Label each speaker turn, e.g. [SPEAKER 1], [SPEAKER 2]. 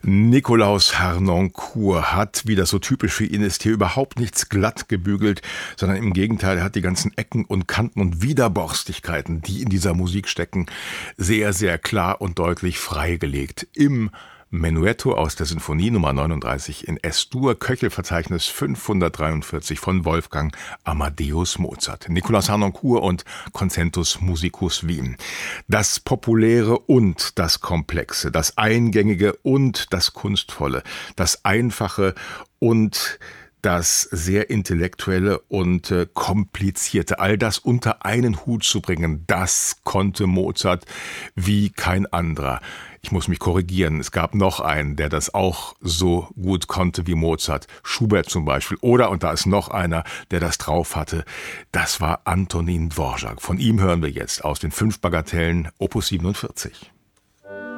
[SPEAKER 1] Nikolaus Harnoncourt hat, wie das so typisch für ihn ist, hier überhaupt nichts glatt gebügelt, sondern im Gegenteil, er hat die ganzen Ecken und Kanten und Widerborstigkeiten, die in dieser Musik stecken, sehr, sehr klar und deutlich freigelegt. Im Menuetto aus der Sinfonie Nummer 39 in S-Dur, Köchelverzeichnis 543 von Wolfgang Amadeus Mozart. Nikolaus Harnoncourt und Concentus Musicus Wien. Das Populäre und das Komplexe, das Eingängige und das Kunstvolle, das Einfache und das sehr Intellektuelle und Komplizierte, all das unter einen Hut zu bringen, das konnte Mozart wie kein anderer. Ich muss mich korrigieren, es gab noch einen, der das auch so gut konnte wie Mozart, Schubert zum Beispiel. Oder, und da ist noch einer, der das drauf hatte, das war Antonin Dvorak. Von ihm hören wir jetzt aus den 5 Bagatellen, Opus 47.